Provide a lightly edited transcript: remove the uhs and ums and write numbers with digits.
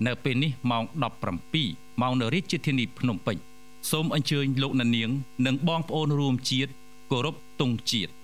នៅពេលនេះម៉ោង17ម៉ោងនៅរាជធានីភ្នំពេញសូមអញ្ជើញលោកអ្នកនាងនិងបងប្អូនរួមជាតិគោរពទង់ជាតិ